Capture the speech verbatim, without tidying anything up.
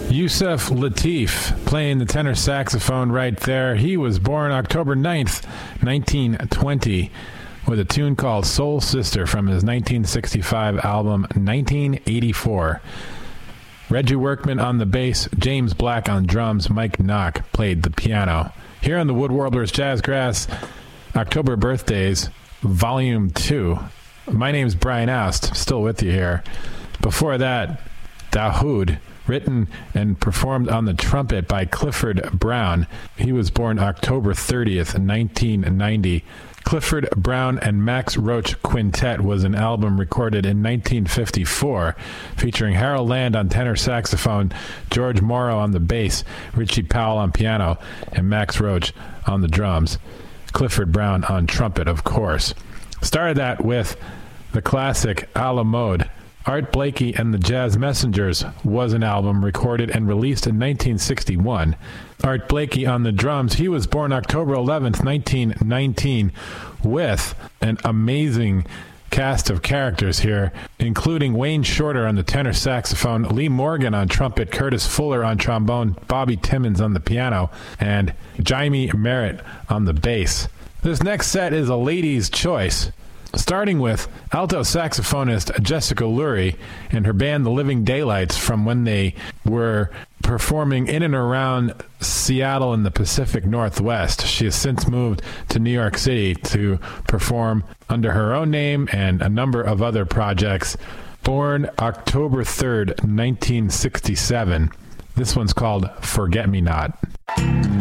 Yusef Lateef playing the tenor saxophone right there. He was born October ninth, nineteen twenty, with a tune called Soul Sister from his nineteen sixty-five album nineteen eighty-four. Reggie Workman on the bass, James Black on drums, Mike Knock played the piano. Here on the Woodworlders Jazzgrass October Birthdays, Volume two. My name's Brian Oust, still with you here. Before that, Dahoud, written and performed on the trumpet by Clifford Brown. He was born October thirtieth, nineteen ninety. Clifford Brown and Max Roach Quintet was an album recorded in nineteen fifty-four, featuring Harold Land on tenor saxophone, George Morrow on the bass, Richie Powell on piano, and Max Roach on the drums. Clifford Brown on trumpet, of course. Started that with the classic A la Mode. Art Blakey and the Jazz Messengers was an album recorded and released in nineteen sixty-one. Art Blakey on the drums. He was born October eleventh, nineteen nineteen, with an amazing cast of characters here, including Wayne Shorter on the tenor saxophone, Lee Morgan on trumpet, Curtis Fuller on trombone, Bobby Timmons on the piano, and Jaime Merritt on the bass. This next set is a lady's choice, starting with alto saxophonist Jessica Lurie and her band The Living Daylights from when they were performing in and around Seattle in the Pacific Northwest. She has since moved to New York City to perform under her own name and a number of other projects. Born October third, nineteen sixty-seven. This one's called Forget Me Not.